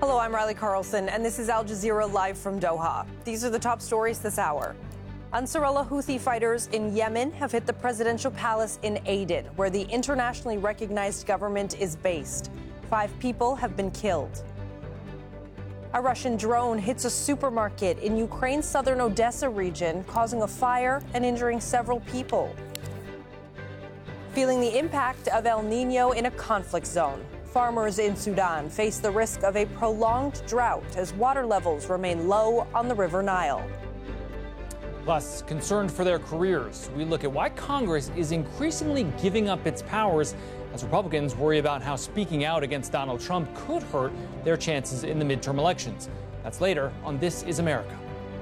Hello, I'm Riley Carlson, and this is Al Jazeera live from Doha. These are the top stories this hour. Ansarullah Houthi fighters in Yemen have hit the presidential palace in Aden, where the internationally recognized government is based. 5 people have been killed. A Russian drone hits a supermarket in Ukraine's southern Odessa region, causing a fire and injuring several people. Feeling the impact of El Nino in a conflict zone. Farmers in Sudan face the risk of a prolonged drought as water levels remain low on the River Nile. Plus, concerned for their careers, we look at why Congress is increasingly giving up its powers as Republicans worry about how speaking out against Donald Trump could hurt their chances in the midterm elections. That's later on This Is America.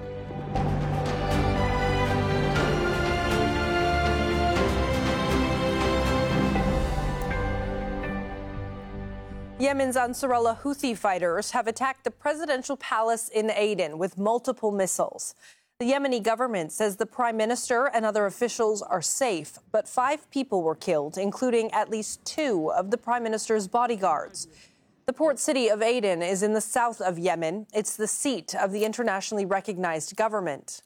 Yemen's Ansarullah Houthi fighters have attacked the presidential palace in Aden with multiple missiles. The Yemeni government says the prime minister and other officials are safe, but 5 people were killed, including at least 2 of the prime minister's bodyguards. The port city of Aden is in the south of Yemen. It's the seat of the internationally recognized government.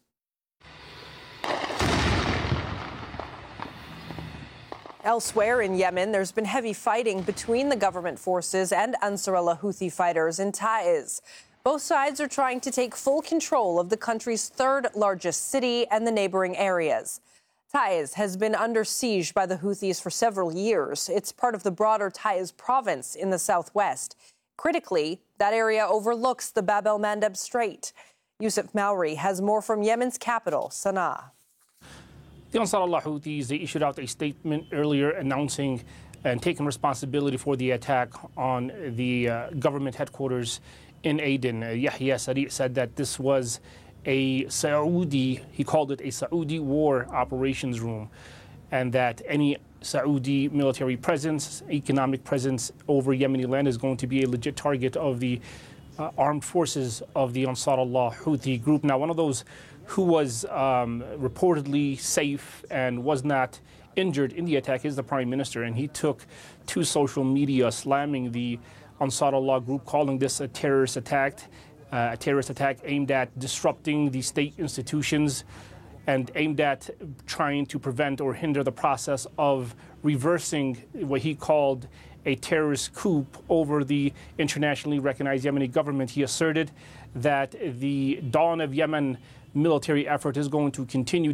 Elsewhere in Yemen, there's been heavy fighting between the government forces and Ansarullah Houthi fighters in Taiz. Both sides are trying to take full control of the country's 3rd largest city and the neighboring areas. Taiz has been under siege by the Houthis for several years. It's part of the broader Taiz province in the southwest. Critically, that area overlooks the Bab el-Mandeb Strait. Yusuf Mowry has more from Yemen's capital, Sana'a. The Ansarullah Houthis, they issued out a statement earlier announcing and taking responsibility for the attack on the government headquarters in Aden. Yahya Sari said that this was he called it a Saudi war operations room, and that any Saudi military presence, economic presence over Yemeni land is going to be a legit target of the armed forces of the Ansarullah Houthi group. Now, one of those who was reportedly safe and was not injured in the attack is the prime minister, and he took to social media slamming the Ansarullah group, calling this a terrorist attack aimed at disrupting the state institutions and aimed at trying to prevent or hinder the process of reversing what he called a terrorist coup over the internationally recognized Yemeni government. He asserted that the Dawn of Yemen military effort is going to continue